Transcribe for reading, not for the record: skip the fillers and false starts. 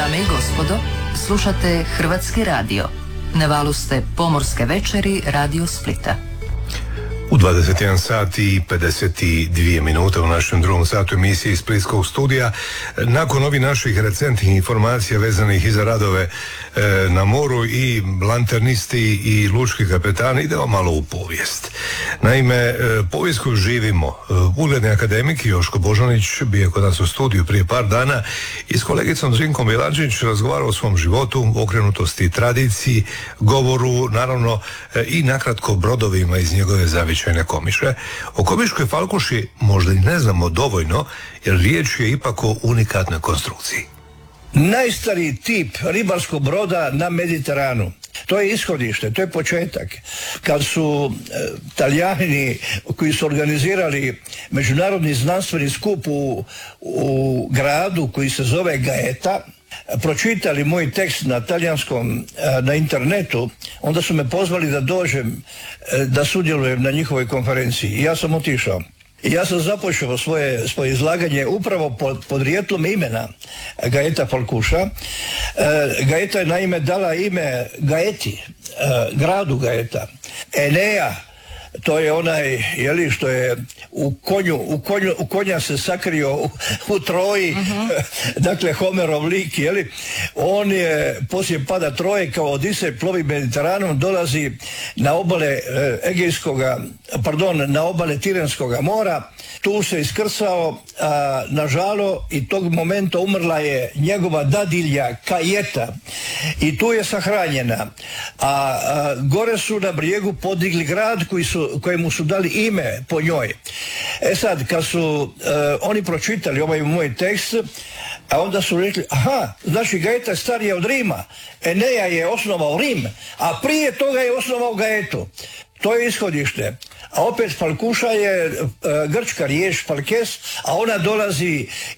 Dame i gospodo, slušate Hrvatski radio. Na valu ste Pomorske večeri Radio Splita. U 21 sat i 52 minute u našem drugom satu emisije iz Splitskog studija. Nakon ovih naših recentnih informacija vezanih i za radove na moru i lanternisti i lučki kapetani, idemo malo u povijest. Naime, povijest koju živimo, ugledni akademik Joško Božanić bio je kod nas u studiju prije par dana i s kolegicom Zrinkom Bjelančić razgovarao o svom životu, okrenutosti tradiciji, govoru, naravno i nakratko brodovima iz njegove zavičajne Komiše. O Komiškoj falkuši možda i ne znamo dovoljno, jer riječ je ipak o unikatnoj konstrukciji. Najstariji tip ribarskog broda na Mediteranu. To je ishodište, to je početak. Kad su Talijani koji su organizirali međunarodni znanstveni skup u gradu koji se zove Gaeta, pročitali moj tekst na talijanskom na internetu, onda su me pozvali da dođem da sudjelujem na njihovoj konferenciji. I ja sam otišao. I ja sam započeo svoje izlaganje upravo pod podrijetlom imena Gaeta Falkuša. Gaeta je naime dala ime Gaeti, gradu Gaeta. Enea, to je onaj, jeli, što je u konja se sakrio u Troji, dakle Homerov lik, jeli. On je poslije pada Troje kao Odisej plovi Mediteranom, dolazi na obale na obale Tirenskoga mora, tu se iskrcao, nažalo, i tog momenta umrla je njegova dadilja Kajeta i tu je sahranjena. Gore su na brijegu podigli grad kojemu su dali ime po njoj. E sad, kad su oni pročitali ovaj moj tekst, a onda su rekli, aha, znači Gaeta je starija od Rima, Eneja je osnovao Rim, a prije toga je osnovao Gaetu. To je ishodište. A opet falkuša je grčka riječ falkes, a ona dolazi